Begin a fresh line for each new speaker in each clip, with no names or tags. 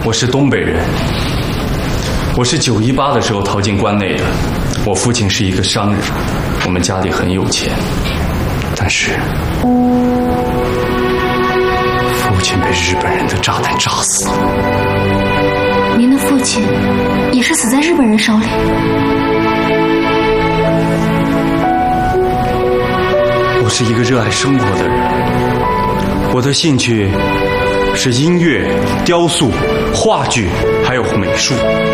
我是东北人，我是918的时候逃进关内的。我父亲是一个商人，我们家里很有钱，但是父亲被日本人的炸弹炸死了。
您的父亲也是死在日本人手里？
我是一个热爱生活的人，我的兴趣是音乐、雕塑、话剧，还有美术。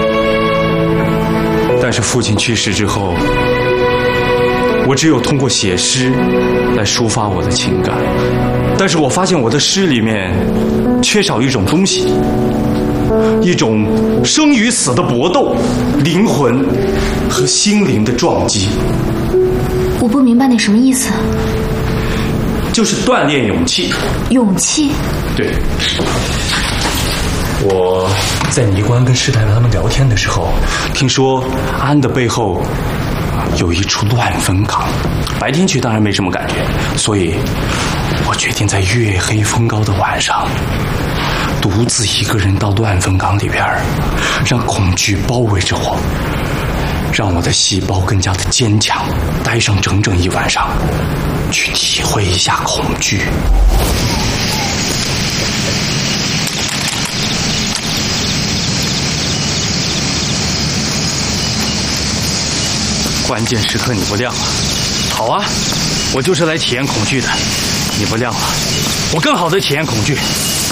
但是父亲去世之后，我只有通过写诗来抒发我的情感。但是我发现我的诗里面缺少一种东西，一种生与死的搏斗，灵魂和心灵的撞击。
我不明白你什么意思。
就是锻炼勇气。
勇气？
对。我在尼官跟师太他们聊天的时候，听说安的背后有一处乱坟岗，白天去当然没什么感觉，所以我决定在月黑风高的晚上，独自一个人到乱坟岗里边，让恐惧包围着我，让我的细胞更加的坚强，待上整整1晚上，去体会一下恐惧。关键时刻你不亮了，好啊，我就是来体验恐惧的。你不亮了，我更好的体验恐惧。